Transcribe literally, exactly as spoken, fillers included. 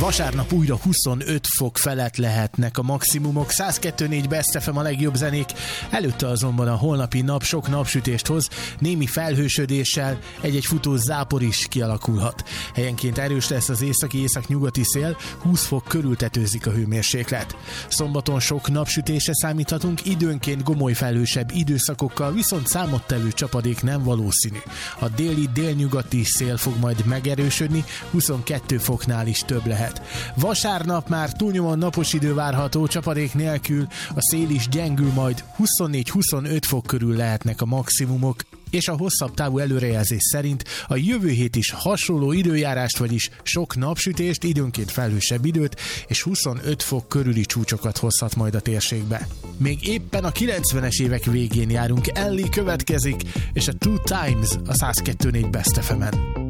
Vasárnap újra huszonöt fok felett lehetnek a maximumok, száz kettő négy Best ef em a legjobb zenék, előtte azonban a holnapi nap sok napsütést hoz, némi felhősödéssel, egy-egy futó zápor is kialakulhat. Helyenként erős lesz az északi-északnyugati szél, húsz fok körül tetőzik a hőmérséklet. Szombaton sok napsütésre számíthatunk, időnként gomoly felhősebb időszakokkal, viszont számottevő csapadék nem valószínű. A déli délnyugati szél fog majd megerősödni, huszonkettő foknál is több lehet. Vasárnap már túlnyomóan napos idő várható, csapadék nélkül, a szél is gyengül, majd huszonnégy-huszonöt fok körül lehetnek a maximumok, és a hosszabb távú előrejelzés szerint a jövő hét is hasonló időjárást, vagyis sok napsütést, időnként felhősebb időt és huszonöt fok körüli csúcsokat hozhat majd a térségbe. Még éppen a kilencvenes évek végén járunk, Ellie következik, és a Two Times a száz kettő négy Best ef emen.